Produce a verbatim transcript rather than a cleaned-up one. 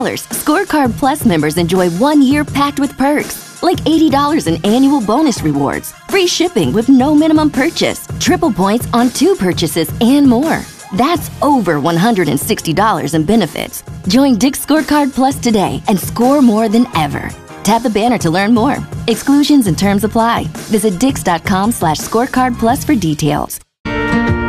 Scorecard Plus members enjoy one year packed with perks, like eighty dollars in annual bonus rewards, free shipping with no minimum purchase, triple points on two purchases, and more. That's over one hundred sixty dollars in benefits. Join Dick's Scorecard Plus today and score more than ever. Tap the banner to learn more. Exclusions and terms apply. Visit dix dot com slash scorecard plus for details.